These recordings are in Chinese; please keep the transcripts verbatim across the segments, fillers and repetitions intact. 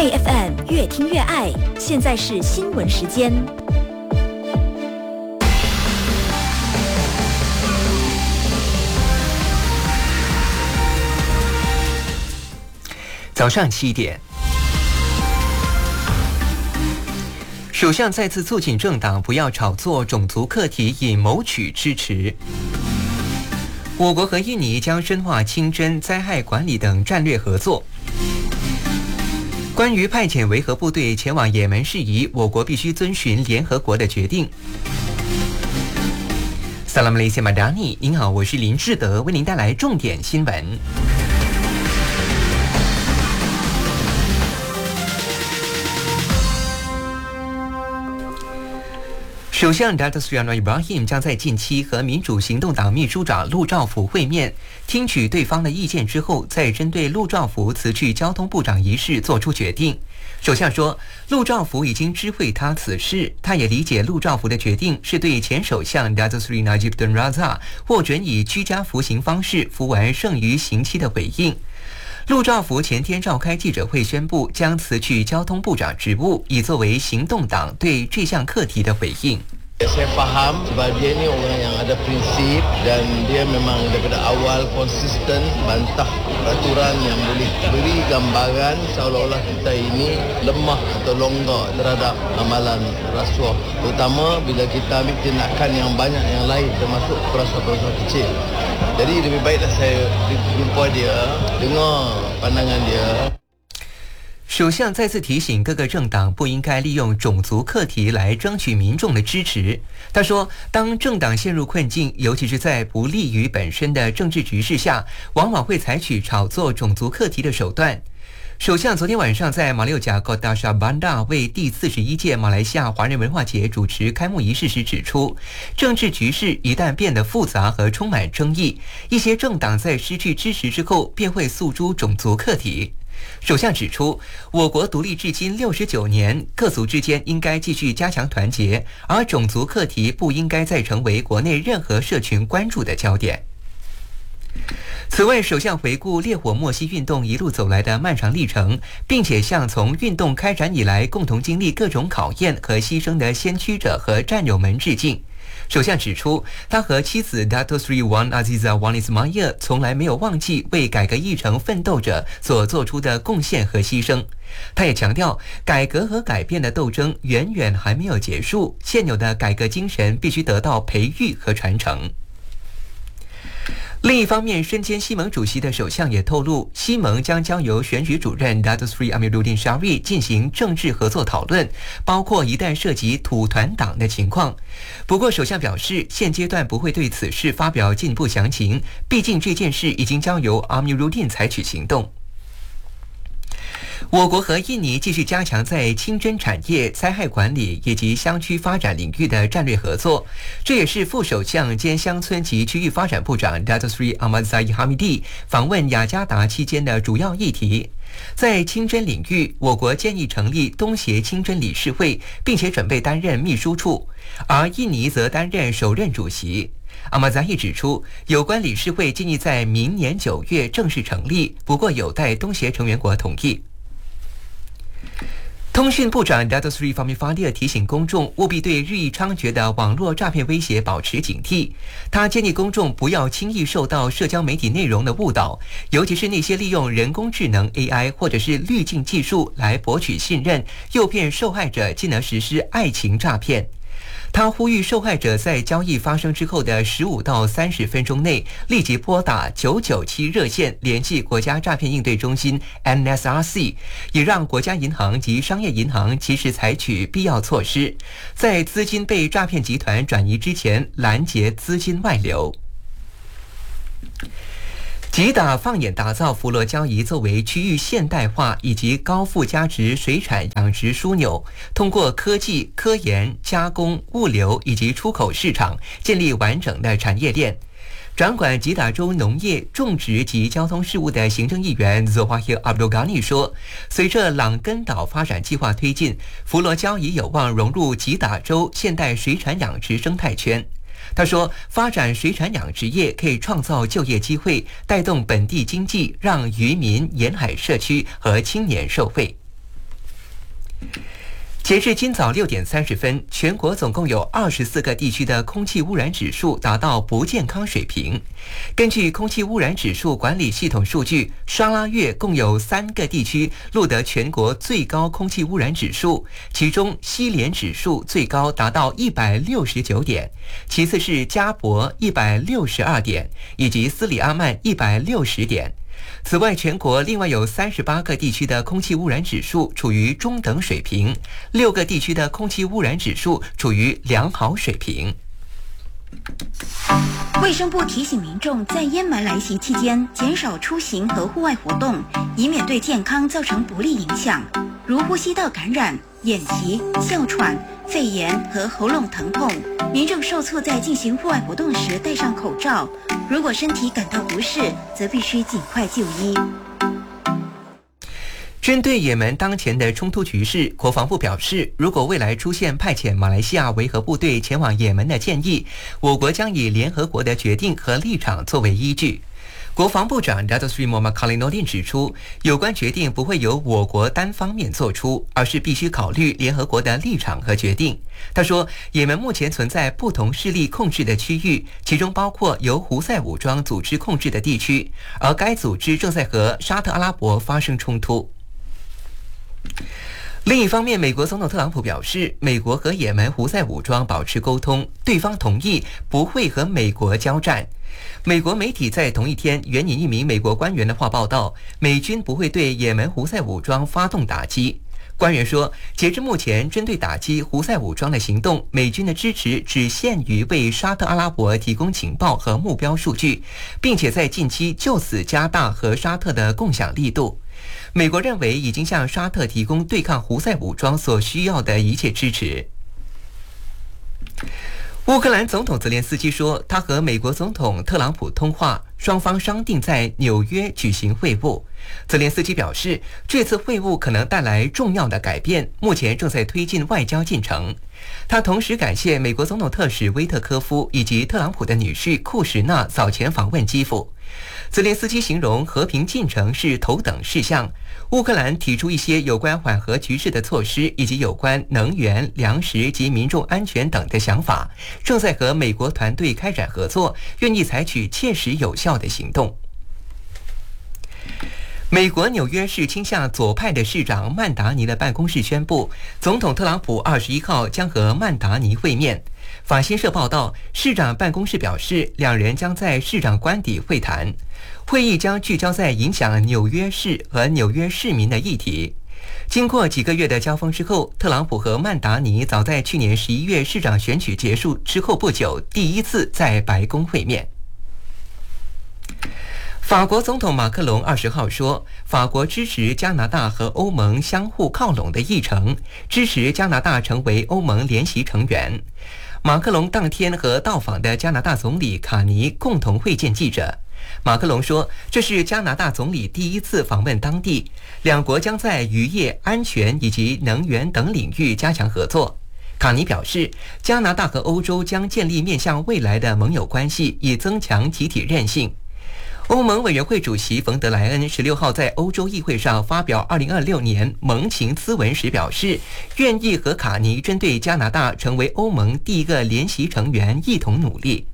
爱 F M 越听越爱，现在是新闻时间。 早上七点，首相再次促请政党不要炒作种族课题，以谋取支持。我国和印尼将深化清真、灾害管理等战略合作。关于派遣维和部队前往也门事宜，我国必须遵循联合国的决定。萨拉姆雷西马达尼，您好，我是林志德，为您带来重点新闻。首相 Datuk Seri Anwar Ibrahim 将在近期和民主行动党秘书长陆兆福会面，听取对方的意见之后，再针对陆兆福辞去交通部长一事做出决定。首相说，陆兆福已经知会他此事，他也理解陆兆福的决定是对前首相 Datuk Seri Najib Tun Razak 获准以居家服刑方式服完剩余刑期的回应。陆兆福前天召开记者会，宣布将辞去交通部长职务，以作为行动党对这项课题的回应。 Saya faham sebab dia ni orang yang ada prinsip dan dia memang daripada awal konsisten bantah peraturan yang boleh beri gambaran seolah-olah kita ini lemah atau longgar terhadap amalan rasuah, terutama bila kita ambil tindakan yang banyak yang lain termasuk perasuah-perasuah kecil. Jadi lebih baiklah saya jumpa dia, dengar pandangan dia。 首相再次提醒各个政党不应该利用种族课题来争取民众的支持。他说，当政党陷入困境，尤其是在不利于本身的政治局势下，往往会采取炒作种族课题的手段。首相昨天晚上在马六甲 Kota Shah Bandar 为第四十一届马来西亚华人文化节主持开幕仪式时指出，政治局势一旦变得复杂和充满争议，一些政党在失去支持之后便会诉诸种族课题。首相指出，我国独立至今六十九年，各族之间应该继续加强团结，而种族课题不应该再成为国内任何社群关注的焦点。此外，首相回顾烈火莫西运动一路走来的漫长历程，并且向从运动开展以来共同经历各种考验和牺牲的先驱者和战友们致敬。首相指出，他和妻子 Datuk Seri Wan Azizah Wan Ismail 从来没有忘记为改革议程奋斗者所做出的贡献和牺牲。他也强调，改革和改变的斗争远远还没有结束，现有的改革精神必须得到培育和传承。另一方面，身兼西盟主席的首相也透露，西盟将交由选举主任 Datuk Seri Amiruddin Syari 进行政治合作讨论，包括一旦涉及土团党的情况。不过，首相表示，现阶段不会对此事发表进一步详情，毕竟这件事已经交由 Amiruddin 采取行动。我国和印尼继续加强在清真产业、灾害管理以及乡区发展领域的战略合作，这也是副首相兼乡村及区域发展部长 Datuk Seri Ahmad Zahid Hamidi 访问雅加达期间的主要议题。在清真领域，我国建议成立东协清真理事会，并且准备担任秘书处，而印尼则担任首任主席。阿马扎伊指出，有关理事会建议在明年九月正式成立，不过有待东协成员国同意。通讯部长 Datuk Seri Fahmi Fadzil 提醒公众务必对日益猖獗的网络诈骗威胁保持警惕。他建议公众不要轻易受到社交媒体内容的误导，尤其是那些利用人工智能 A I 或者是滤镜技术来博取信任，诱骗受害者进而实施爱情诈骗。他呼吁受害者在交易发生之后的十五到三十分钟内立即拨打九九七热线联系国家诈骗应对中心 N S R C， 也让国家银行及商业银行及时采取必要措施，在资金被诈骗集团转移之前拦截资金外流。吉打放眼打造佛罗交易作为区域现代化以及高附加值水产养殖枢纽，通过科技、科研、加工、物流以及出口市场，建立完整的产业链。掌管吉打州农业、种植及交通事务的行政议员 Zohir Abdul Ghani 说，随着朗根岛发展计划推进，佛罗交易有望融入吉打州现代水产养殖生态圈。他说，发展水产养殖业可以创造就业机会，带动本地经济，让渔民、沿海社区和青年受惠。 截至今早六点三十分，全国总共有二十四个地区的空气污染指数达到不健康水平。根据空气污染指数管理系统数据，沙拉越共有三个地区录得全国最高空气污染指数，其中西连指数最高达到一百六十九点，其次是加博一百六十二点，以及斯里阿曼一百六十点。此外，全国另外有三十八个地区的空气污染指数处于中等水平，六个地区的空气污染指数处于良好水平。 卫生部提醒民众在烟霾来袭期间减少出行和户外活动，以免对健康造成不利影响，如呼吸道感染、眼疾、哮喘、肺炎和喉咙疼痛。民众受促在进行户外活动时戴上口罩，如果身体感到不适，则必须尽快就医。 针对也门当前的冲突局势，国防部表示，如果未来出现派遣马来西亚维和部队前往也门的建议，我国将以联合国的决定和立场作为依据。国防部长 Datuk Seri Muhammad Khaliludin 指出，有关决定不会由我国单方面做出，而是必须考虑联合国的立场和决定。他说，也门目前存在不同势力控制的区域，其中包括由胡塞武装组织控制的地区，而该组织正在和沙特阿拉伯发生冲突。另一方面，美国总统特朗普表示，美国和也门胡塞武装保持沟通，对方同意不会和美国交战。美国媒体在同一天援引一名美国官员的话报道，美军不会对也门胡塞武装发动打击。官员说，截至目前，针对打击胡塞武装的行动，美军的支持只限于为沙特阿拉伯提供情报和目标数据，并且在近期就此加大和沙特的共享力度。美国认为已经向沙特提供对抗胡塞武装所需要的一切支持。乌克兰总统泽连斯基说，他和美国总统特朗普通话，双方商定在纽约举行会晤。泽连斯基表示，这次会晤可能带来重要的改变，目前正在推进外交进程。他同时感谢美国总统特使威特科夫以及特朗普的女婿库什纳早前访问基辅。泽连斯基形容和平进程是头等事项，乌克兰提出一些有关缓和局势的措施，以及有关能源、粮食及民众安全等的想法，正在和美国团队开展合作，愿意采取切实有效的行动。美国纽约市倾向左派的市长曼达尼的办公室宣布，总统特朗普二十一号将和曼达尼会面。法新社报道，市长办公室表示，两人将在市长官邸会谈，会议将聚焦在影响纽约市和纽约市民的议题。经过几个月的交锋之后，特朗普和曼达尼早在去年十一月市长选举结束之后不久，第一次在白宫会面。法国总统马克龙二十号说，法国支持加拿大和欧盟相互靠拢的议程，支持加拿大成为欧盟联席成员。马克龙当天和到访的加拿大总理卡尼共同会见记者。马克龙说，这是加拿大总理第一次访问当地，两国将在渔业、安全以及能源等领域加强合作。卡尼表示，加拿大和欧洲将建立面向未来的盟友关系，以增强集体韧性。欧盟委员会主席冯德莱恩十六号在欧洲议会上发表二零二六年盟情咨文时表示，愿意和卡尼针对加拿大成为欧盟第一个联席成员一同努力。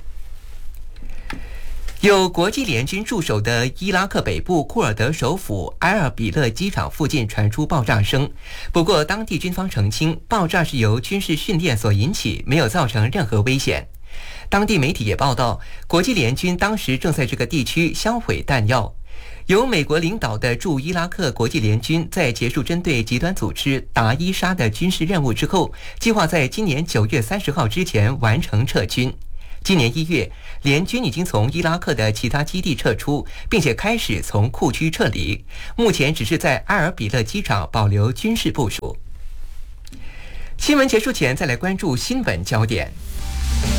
有国际联军驻守的伊拉克北部库尔德首府埃尔比勒机场附近传出爆炸声，不过当地军方澄清，爆炸是由军事训练所引起，没有造成任何危险。当地媒体也报道，国际联军当时正在这个地区销毁弹药。由美国领导的驻伊拉克国际联军在结束针对极端组织达伊沙的军事任务之后，计划在今年九月三十号之前完成撤军。今年一月，联军已经从伊拉克的其他基地撤出，并且开始从库区撤离，目前只是在埃尔比勒机场保留军事部署。新闻结束前，再来关注新闻焦点。